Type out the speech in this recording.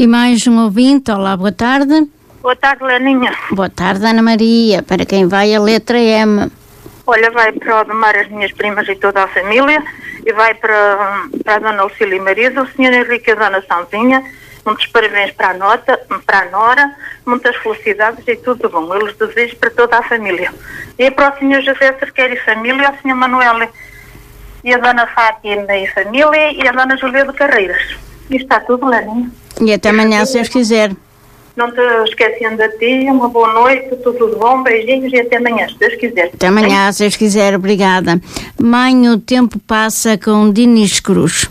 E mais um ouvinte. Olá, boa tarde. Boa tarde, Leninha. Boa tarde, Ana Maria. Para quem vai a letra M? Olha, vai para o Ademar as minhas primas e toda a família, e vai para a Dona Lucília e Marisa, o Sr. Henrique e a Dona Sãozinha. Muitos parabéns para a Nora, muitas felicidades e tudo bom. Eu os desejo para toda a família. E para o Sr. José Cerqueira e família, ao Sr. Manuel e a Dona Fátima e família, e a Dona Júlia de Carreiras. E está tudo, Leninha. E até amanhã, se Deus quiser. Não te esquecendo de ti, uma boa noite, tudo de bom, beijinhos e até amanhã, se Deus quiser. Até amanhã, se Deus quiser, obrigada. Mãe, o tempo passa com Dinis Cruz.